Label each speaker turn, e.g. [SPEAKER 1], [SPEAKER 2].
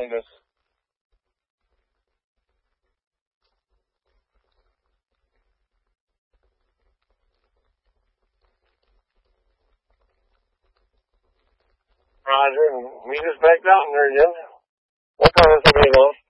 [SPEAKER 1] this. Roger, meet us back down there, Jim. We'll call us somebody else.